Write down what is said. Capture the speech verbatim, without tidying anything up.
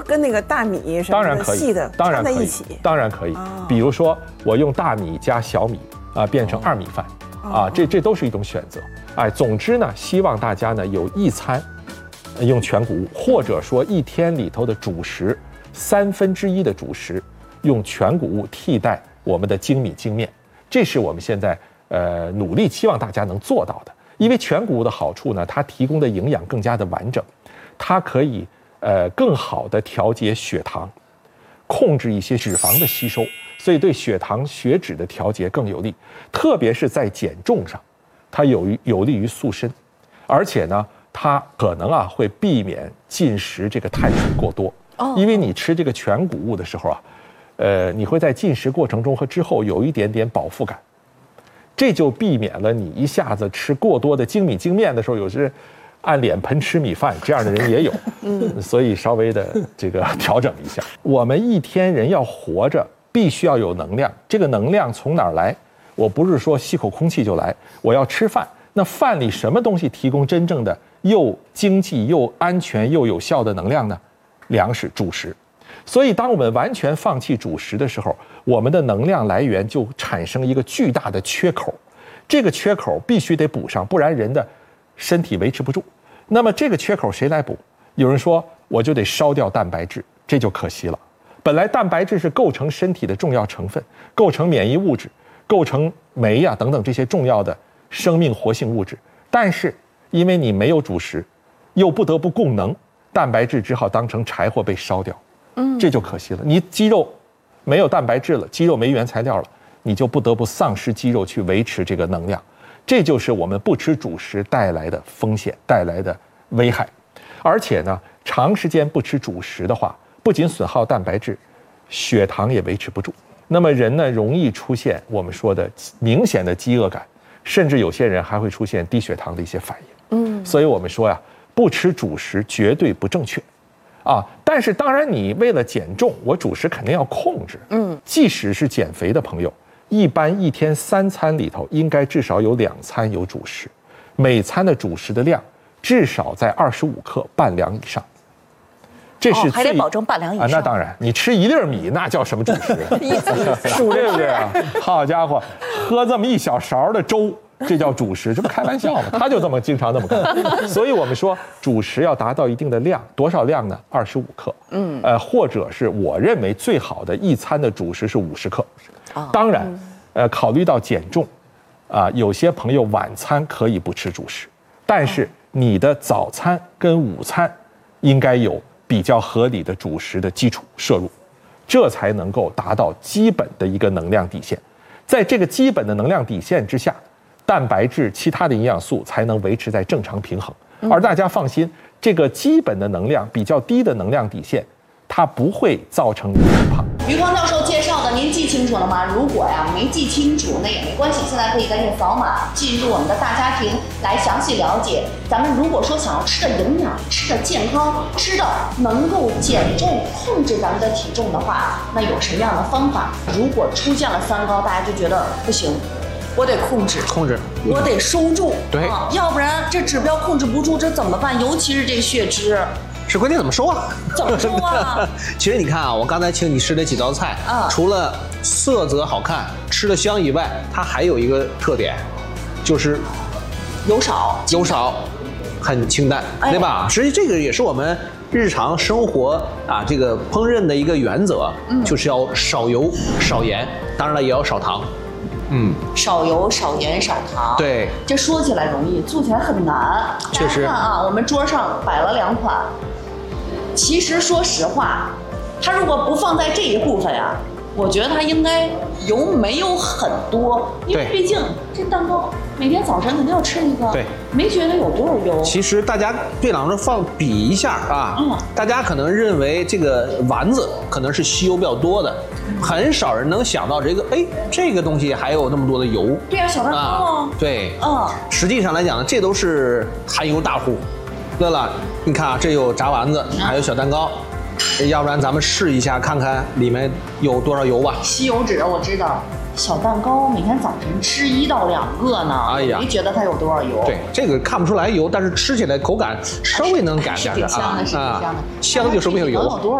跟那个大米什么的细的当然可以， 掺在一起， 当然可以。比如说我用大米加小米啊，变成二米饭啊，这这都是一种选择。哎，总之呢，希望大家呢有一餐用全谷物，或者说一天里头的主食三分之一的主食用全谷物替代我们的精米精面，这是我们现在呃努力期望大家能做到的。因为全谷物的好处呢，它提供的营养更加的完整，它可以呃更好的调节血糖，控制一些脂肪的吸收，所以对血糖血脂的调节更有利，特别是在减重上，它有有利于塑身，而且呢，它可能啊会避免进食这个碳水过多，因为你吃这个全谷物的时候啊，呃，你会在进食过程中和之后有一点点饱腹感，这就避免了你一下子吃过多的精米精面的时候，有时按脸盆吃米饭，这样的人也有，嗯，所以稍微的这个调整一下。我们一天人要活着，必须要有能量，这个能量从哪儿来？我不是说吸口空气就来，我要吃饭。那饭里什么东西提供真正的又经济又安全又有效的能量呢？粮食、主食。所以当我们完全放弃主食的时候，我们的能量来源就产生一个巨大的缺口，这个缺口必须得补上，不然人的身体维持不住。那么这个缺口谁来补？有人说我就得烧掉蛋白质，这就可惜了。本来蛋白质是构成身体的重要成分，构成免疫物质，构成酶呀、啊、等等这些重要的生命活性物质，但是因为你没有主食，又不得不供能，蛋白质只好当成柴火被烧掉，嗯，这就可惜了。你肌肉没有蛋白质了，肌肉没原材料了，你就不得不丧失肌肉去维持这个能量，这就是我们不吃主食带来的风险，带来的危害。而且呢，长时间不吃主食的话，不仅损耗蛋白质，血糖也维持不住。那么人呢，容易出现我们说的明显的饥饿感，甚至有些人还会出现低血糖的一些反应。嗯，所以我们说呀，不吃主食绝对不正确，啊，但是当然你为了减重，我主食肯定要控制。嗯，即使是减肥的朋友，一般一天三餐里头应该至少有两餐有主食，每餐的主食的量至少在二十五克半两以上。这是最、 哦、还得保证半两以上、 啊、那当然，你吃一粒米那叫什么主食？对不对啊？好家伙，喝这么一小勺的粥，这叫主食？这不开玩笑吗？他就这么经常这么干。所以我们说，主食要达到一定的量，多少量呢？二十五克。嗯，呃，或者是我认为最好的一餐的主食是五十克。当然，呃，考虑到减重，啊、呃，有些朋友晚餐可以不吃主食，但是你的早餐跟午餐应该有比较合理的主食的基础摄入，这才能够达到基本的一个能量底线。在这个基本的能量底线之下，蛋白质、其他的营养素才能维持在正常平衡。而大家放心，这个基本的能量比较低的能量底线，它不会造成你肥胖。 余光教授介绍的您记清楚了吗？如果呀没记清楚，那也没关系，现在可以赶紧扫码进入我们的大家庭来详细了解。咱们如果说想要吃的营养、吃的健康、吃的能够减重、控制咱们的体重的话，那有什么样的方法？如果出现了三高，大家就觉得不行，我得控制， 控制， 我得收住， 对、 啊，要不然这指标控制不住，这怎么办？尤其是这血脂。 是关键怎么收啊？ 怎么收啊？ 其实你看啊，我刚才请你吃的几道菜，啊，除了色泽好看、吃得香以外，它还有一个特点，就是油少， 油少，很清淡，哎、对吧？实际这个也是我们日常生活啊这个烹饪的一个原则，嗯，就是要少油、少盐，当然了也要少糖。嗯， 少油、少盐、少糖。 对， 这说起来容易，做起来很难。 确实。 看啊，我们桌上摆了两款。其实说实话，它如果不放在这一部分呀，我觉得它应该油没有很多，因为毕竟这蛋糕每天早晨肯定要吃一个， 对， 没觉得有多少油。 其实大家对两个放比一下啊，嗯，大家可能认为这个丸子可能是吸油比较多的，很少人能想到这个，哎，这个东西还有那么多的油。 对呀、啊，小蛋糕啊， 对，嗯，实际上来讲呢，这都是含油大户。乐乐，你看啊，这有炸丸子，还有小蛋糕，要不然咱们试一下，看看里面有多少油吧。 吸油脂我知道，小蛋糕每天早晨吃一到两个呢，哎呀，没觉得它有多少油。 对，这个看不出来油，但是吃起来口感稍微能感觉啊啊，香就是没有油。 能有多少